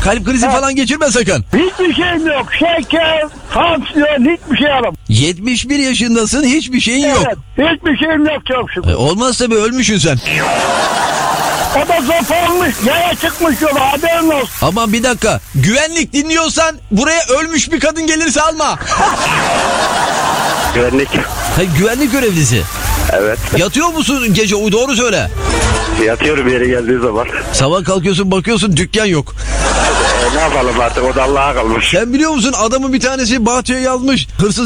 Kalp krizi falan geçirme sakın. Hiçbir şeyim yok. Şeker, tansiyon, hiçbir şey alamam. 71 yaşındasın, hiçbir şeyin yok. Evet, hiçbir şeyim yok çok şükür. Olmaz tabii, ölmüşsün sen. O da zopanmış, yaya çıkmış yola, haberin olsun. Aman bir dakika. Güvenlik dinliyorsan buraya ölmüş bir kadın gelirse alma. Güvenlik. Güvenlik görevlisi. Evet. Yatıyor musun gece? Doğru söyle. Yatıyorum bir yere geldiği zaman. Sabah kalkıyorsun, bakıyorsun dükkan yok. Ne yapalım artık, o da Allah'a kalmış. Sen biliyor musun, adamın bir tanesi Bahçe'ye yazmış. Hırsız